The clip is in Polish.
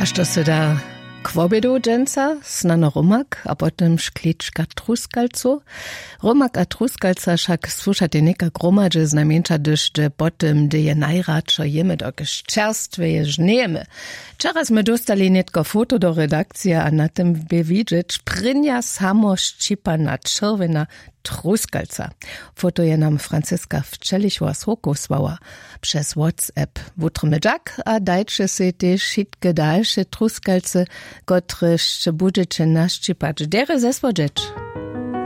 A što se da k obiedu dżęca, znano rumak, a potem szkliczka truskalcu. Rumak a truskalca však slušate neka gromadže znamenča, že potem, gdy je najradšo jeme, dokiž čerstveje žnejeme. Včera sme dostali netko foto do redakcie a na tym by widzieć prynja samo ščipana červena truskalca. Foto je nam Franciska Včelišova-Sokoswała przez WhatsApp. Wutrmy jak, a dajcie se te šitke dalsze truskalce, które jeszcze budete naščipać. Dere zespodzieć.